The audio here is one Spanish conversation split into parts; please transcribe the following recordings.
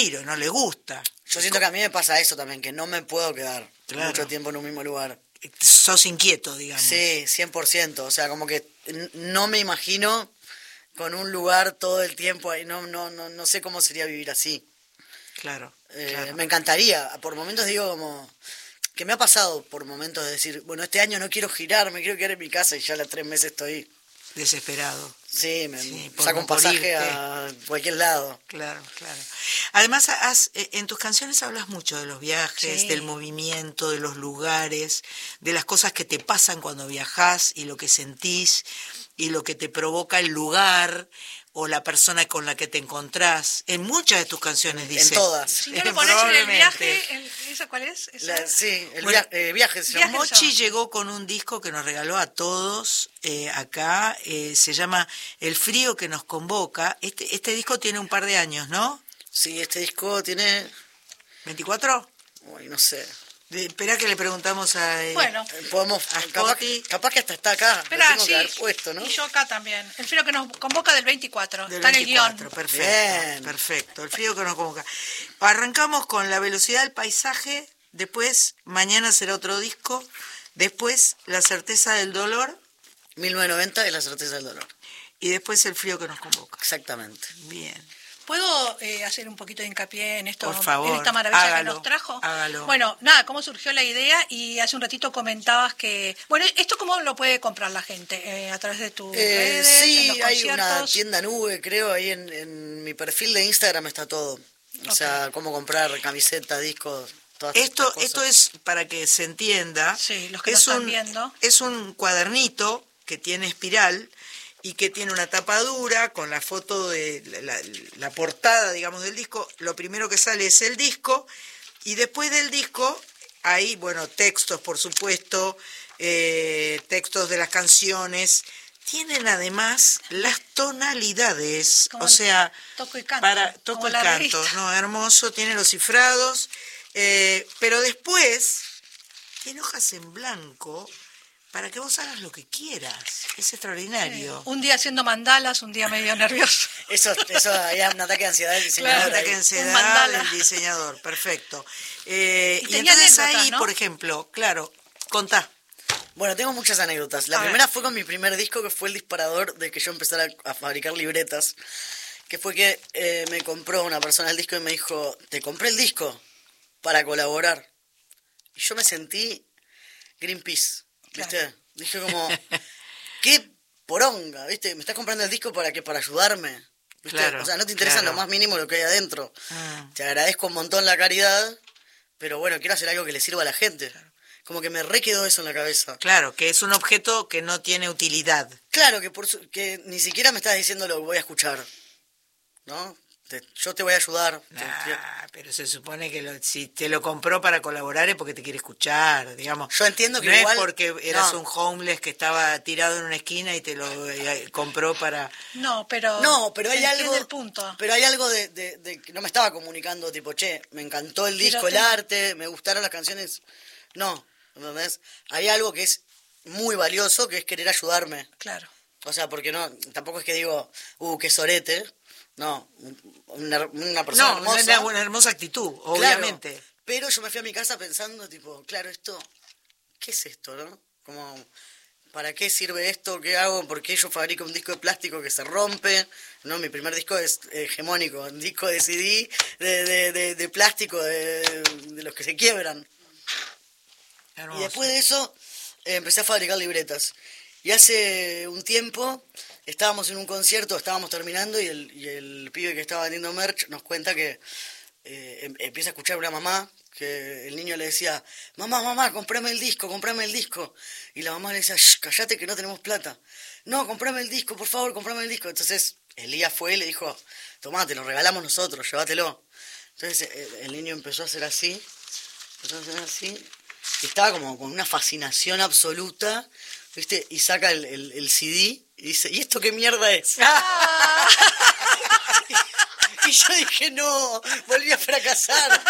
giro, no le gusta. Yo siento que a mí me pasa eso también, que no me puedo quedar mucho Claro. tiempo en un mismo lugar. Sos inquieto, digamos. Sí, 100%. O sea, como que no me imagino con un lugar todo el tiempo ahí. No sé cómo sería vivir así. Claro, claro. Me encantaría. Por momentos digo como... Que me ha pasado por momentos de decir, bueno, este año no quiero girar, me quiero quedar en mi casa y ya a las 3 meses estoy... Desesperado. Sí, por saco no un pasaje irte. a cualquier lado. Claro, claro. Además, en tus canciones hablas mucho de los viajes, Sí. del movimiento, de los lugares, de las cosas que te pasan cuando viajás y lo que sentís y lo que te provoca el lugar o la persona con la que te encontrás. En muchas de tus canciones dices. En todas. Si no le pones en el viaje, ¿esa cuál es? ¿Esa? Sí, el Bueno, viaje se viaje llama. Mochi llegó con un disco que nos regaló a todos acá, se llama El frío que nos convoca. Este disco tiene un par de años, ¿no? Sí, este disco tiene... ¿24? Uy, no sé. Espera que le preguntamos a... Bueno, Podemos... A Capaz, Scotty. capaz que hasta está acá. espera, Lo tengo sí. que haber puesto, ¿no? Y yo acá también. El frío que nos convoca del 24. Del Está en el 24, guión. perfecto, Bien. perfecto. El frío que nos convoca. Arrancamos con La velocidad del paisaje, después Mañana será otro disco, después La certeza del dolor 1990 y La certeza del dolor. y después El frío que nos convoca. Exactamente. Bien. ¿Puedo hacer un poquito de hincapié en esto, Por favor, en esta maravilla hágalo, que nos trajo? hágalo. Bueno, nada, cómo surgió la idea y hace un ratito comentabas que... Bueno, ¿esto cómo lo puede comprar la gente? ¿A través de tus redes, en Sí, los hay una conciertos? tienda nube, creo, ahí en mi perfil de Instagram está todo. O sea, cómo comprar camisetas, discos, todas estas cosas. Esto es para que se entienda. Sí, los que es nos están viendo. Es un cuadernito que tiene espiral y que tiene una tapa dura con la foto de la portada, digamos, del disco. Lo primero que sale es el disco y después del disco hay, bueno, textos, por supuesto, textos de las canciones. Tienen además las tonalidades, Como o sea, toco y canto, para toco como y la canto, revista. no, hermoso, tiene los cifrados, pero después tiene hojas en blanco para que vos hagas lo que quieras. Es extraordinario. Un día haciendo mandalas, un día medio nervioso. Eso ya es un ataque de ansiedad del diseñador. Un ataque de ahí. ansiedad Un mandala. del diseñador, perfecto. Y tenía entonces anécdotas, ahí, ¿no? por ejemplo, claro, contá. Bueno, tengo muchas anécdotas. La A primera ver. fue con mi primer disco, que fue el disparador de que yo empezara a fabricar libretas. Que fue que me compró una persona el disco y me dijo, te compré el disco para colaborar. Y yo me sentí Greenpeace, ¿viste? Claro. Dije como, qué poronga, ¿viste? Me estás comprando el disco para que para ayudarme. ¿Viste? Claro, o sea, no te interesa claro. lo más mínimo lo que hay adentro. Ah. Te agradezco un montón la caridad, pero bueno, quiero hacer algo que le sirva a la gente. Como que me re quedó eso en la cabeza. Claro, que es un objeto que no tiene utilidad. Claro, que ni siquiera me estás diciendo lo que voy a escuchar, ¿no? Yo te voy a ayudar. Pero se supone que si te lo compró para colaborar es porque te quiere escuchar, digamos. Yo entiendo que no igual... es porque eras no. un homeless que estaba tirado en una esquina y te lo compró para... No, pero pero hay se algo... entiende el punto. Pero hay algo de que no me estaba comunicando, tipo, che, me encantó el disco, el tengo- arte, me gustaron las canciones. No, ¿entendés? Hay algo que es muy valioso, que es querer ayudarme. Claro. O sea, porque no, tampoco es que digo, qué sorete. No, una persona No, hermosa. una hermosa actitud, Claro, obviamente. pero yo me fui a mi casa pensando, tipo, claro, esto, ¿qué es esto, no? Como, ¿para qué sirve esto? ¿Qué hago? ¿Por qué yo fabrico un disco de plástico que se rompe? No, mi primer disco es hegemónico, un disco de CD de plástico, de los que se quiebran. Hermoso. Y después de eso empecé a fabricar libretas. Y hace un tiempo estábamos en un concierto, estábamos terminando y el pibe que estaba vendiendo merch nos cuenta que empieza a escuchar a una mamá, que el niño le decía, mamá, comprame el disco. Y la mamá le decía, shh, callate que no tenemos plata. No, comprame el disco, por favor, comprame el disco. Entonces Elías fue y le dijo, tomá, te lo regalamos nosotros, llévatelo. Entonces el niño empezó a hacer así, y estaba como con una fascinación absoluta, ¿viste? Y saca el CD y dice, ¿y esto qué mierda es? Y yo dije, no, volví a fracasar.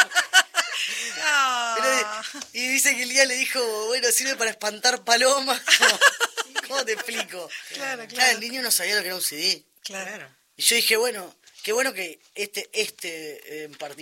Ah. Y dice que el día le dijo, bueno, sirve para espantar palomas. ¿Cómo te explico? Claro. El niño no sabía lo que era un CD. Claro. Y yo dije, bueno, qué bueno que este en particular